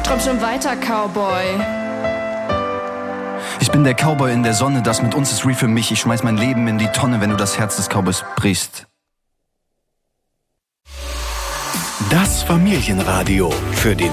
Träum schon weiter, Cowboy. Ich bin der Cowboy in der Sonne, das mit uns ist real für mich. Ich schmeiß mein Leben in die Tonne, wenn du das Herz des Cowboys brichst. Das Familienradio für den